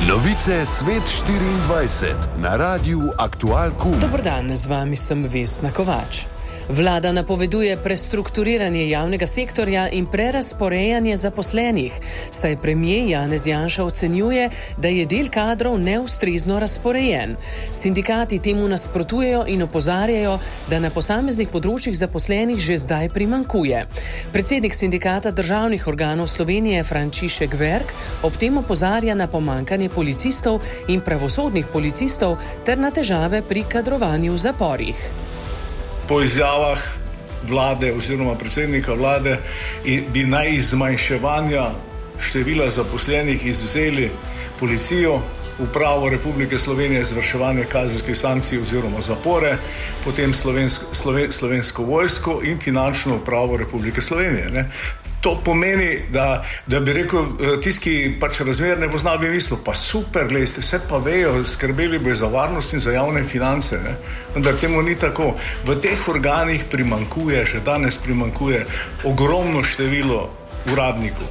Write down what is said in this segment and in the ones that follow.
Novice Svet 24 na Radiu Aktual Kum. Dober dan, z vami sem Vesna Kovač. Vlada napoveduje prestrukturiranje javnega sektorja in prerasporejanje zaposlenih, saj premier Janez Janša ocenjuje, da je del kadrov neustrezno razporejen. Sindikati temu nasprotujejo in opozarjajo, da na posameznih področjih zaposlenih že zdaj primanjkuje. Predsednik sindikata državnih organov Slovenije Frančišek Verk ob tem opozarja na pomanjkanje policistov in pravosodnih policistov ter na težave pri kadrovanju v zaporih. Po izjavah vlade oziroma predsednika vlade bi naj iz zmanjševanja števila zaposlenih izvzeli policijo, Upravo Republike Slovenije, izvrševanje kazenskih sankcij oziroma zapore, potem slovensko vojsko in finančno upravo Republike Slovenije. Ne? To pomeni, da bi rekel, tisti, ki pač razmer ne pozna, bi mislil, pa super, gledajte, vse pa vejo, skrbeli bo za varnost in za javne finance. Ne? Vendar temu ni tako. V teh organih primanjkuje, že danes primanjkuje ogromno število uradnikov.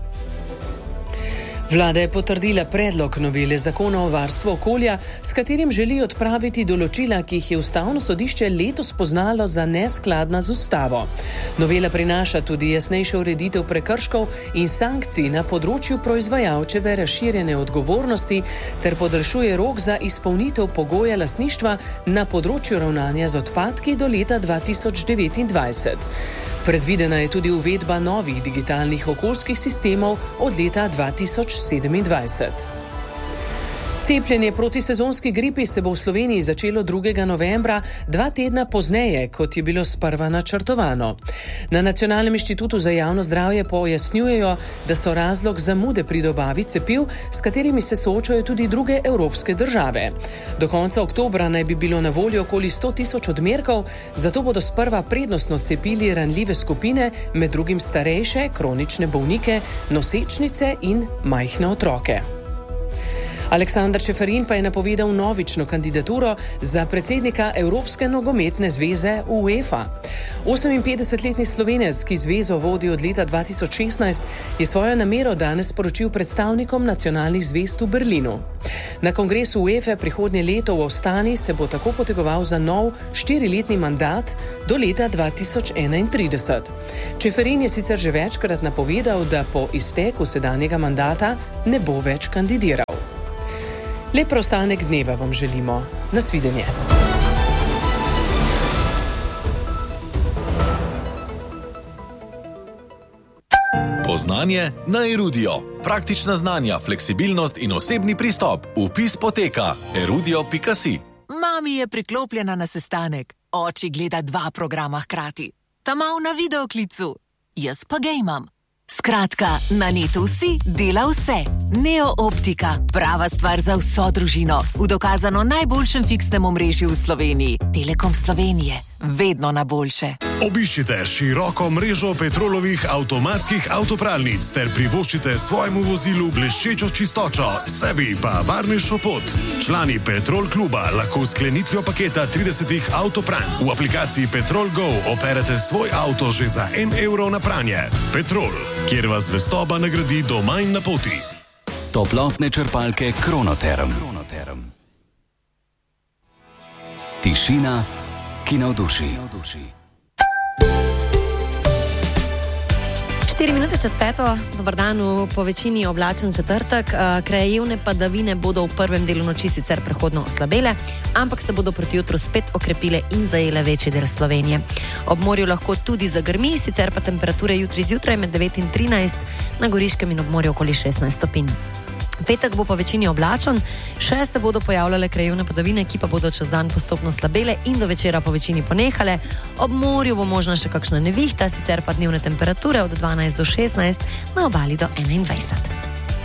Vlada je potrdila predlog novele zakona o varstvu okolja, s katerim želi odpraviti določila, ki jih je Ustavno sodišče letos poznalo za neskladna z ustavo. Novela prinaša tudi jasnejšo ureditev prekrškov in sankcij na področju proizvajalčeve razširjene odgovornosti ter podaljšuje rok za izpolnitev pogoja lastništva na področju ravnanja z odpadki do leta 2029. Predvidena je tudi uvedba novih digitalnih okoljskih sistemov od leta 2027. Cepljenje proti sezonski gripi se bo v Sloveniji začelo 2. novembra, 2 tedna pozneje, kot je bilo sprva načrtovano. Na Nacionalnem inštitutu za javno zdravje pojasnjujejo, da so razlog zamude pri dobavi cepiv, s katerimi se soočajo tudi druge evropske države. Do konca oktobra naj bi bilo na voljo okoli 100.000 odmerkov, zato bodo sprva prednostno cepili ranljive skupine, med drugim starejše, kronične bolnike, nosečnice in majhne otroke. Aleksander Čeferin pa je napovedal novično kandidaturo za predsednika Evropske nogometne zveze UEFA. 58-letni Slovenec, ki zvezo vodi od leta 2016, je svojo namero danes sporočil predstavnikom nacionalnih zvez v Berlinu. Na kongresu UEFA prihodnje leto v Astani se bo tako potegoval za nov 4-letni mandat do leta 2031. Čeferin je sicer že večkrat napovedal, da po izteku sedanjega mandata ne bo več kandidiral. Lep preostanek dneva vam želimo. Nasvidenje. Poznanje na Erudio. Praktična znanja, fleksibilnost in osebni pristop. Vpis poteka erudio.si. Mami je priklopljena na sestanek. Oči gleda 2 programa hkrati. Ta mal na videoklicu. Jaz pa gejmam. Skratka, na netu vsi dela vse. Neo Optika, prava stvar za vso družino. V dokazano najboljšem fiksnem omrežju v Sloveniji. Telekom Slovenije. Vedno na boljše. Obiščite široko mrežo Petrolovih avtomatskih avtopralnic ter privoščite svojemu vozilu bleščečo čistočo, sebi pa varnejšo pot. Člani Petrol kluba lahko s sklenitvijo paketa 30 avtopranj v aplikaciji Petrol Go operete svoj avto že za 1 evro na pranje. Petrol, kjer vas zvestoba nagradi doma in na poti. Toplotne črpalke Kronoterm. Tišina, ki navduši. 4 minute čez 5, dober dan, po večini oblačen četrtek. Krajevne padavine bodo v prvem delu noči sicer prehodno oslabele, ampak se bodo proti jutru spet okrepile in zajele večji del Slovenije. Ob morju lahko tudi zagrmi, sicer pa temperature jutri zjutraj med 9 in 13, na Goriškem in ob morju okoli 16 stopinj. Petek bo po večini oblačen, še se bodo pojavljale krajevne padavine, ki pa bodo čez dan postopno slabele in do večera po večini ponehale. Ob morju bo možna še kakšna nevihta, sicer pa dnevne temperature od 12 do 16, na obali do 21.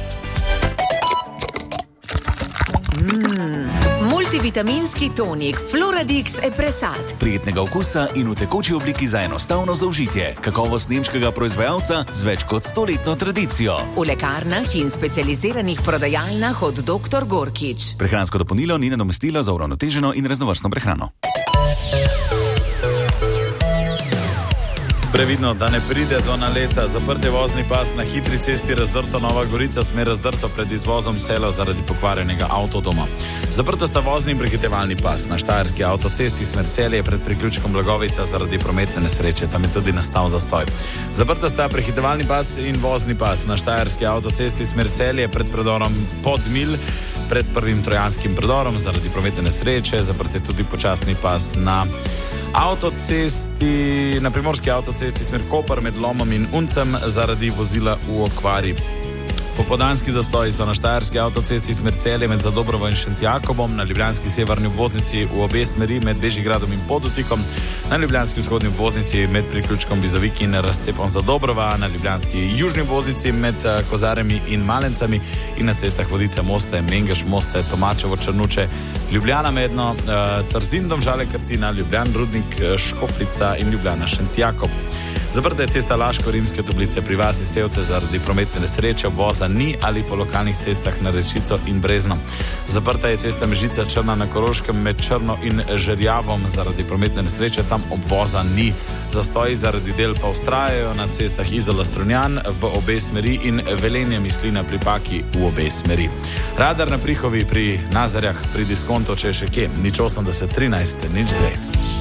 Multivitaminski tonik Floradix Epresat. Prijetnega okusa in v tekoči obliki za enostavno zaužitje. Kakovost nemškega proizvajalca z več kot 100-letno tradicijo. V lekarnah in specializiranih prodajalnah od Dr. Gorkič. Prehransko dopolnilo ni nadomestilo za uravnoteženo in raznovrstno prehrano. Previdno, da ne pride do naleta. Zaprt je vozni pas na hitri cesti Razdrto Nova Gorica, smer Razdrto pred izvozom Selo zaradi pokvarjenega avtodoma. Zaprta sta vozni in prehitevalni pas na Štajerski avtocesti smer Celje pred priključkom Blagovica zaradi prometne nesreče. Tam je tudi nastal zastoj. Zaprta sta prehitevalni pas in vozni pas na Štajerski avtocesti smer Celje pred predorom Podmil pred prvim trojanskim predorom zaradi prometne nesreče. Zaprt je tudi počasni pas na primorski avtocesti smer Koper med Lomom in Uncem zaradi vozila v okvari. Popoldanski zastoji so na Štajerski avtocesti smer Celje med Zadobrovo in Šentjakobom, na ljubljanski severni obvoznici v obe smeri med Bežigradom in Podutikom, na ljubljanski vzhodni obvoznici med priključkom Bizoviki in razcepom Zadobrova, na ljubljanski južni obvoznici med Kozaremi in Malencami in na cestah Vodice, Moste, Mengeš, Moste, Tomačevo, Črnuče, Ljubljana Medno, Trzin, Domžale, Krtina, Ljubljan, Rudnik, Škofljica in Ljubljana, Šentjakob. Zaprta je cesta Laško-Rimske Toplice pri vasi Sevce zaradi prometne nesreče, obvoza ni ali po lokalnih cestah na Rečico in Brezno. Zaprta je cesta Mežica Črna na Koroškem med Črno in Žerjavom zaradi prometne nesreče, tam obvoza ni. Zastoji zaradi del pa vztrajajo na cestah Izola-Strunjan v obe smeri in Velenje Mislina pri Paki v obe smeri. Radar na Prihovi pri Nazarjah pri Diskonto, če je še kje, 080 13 02.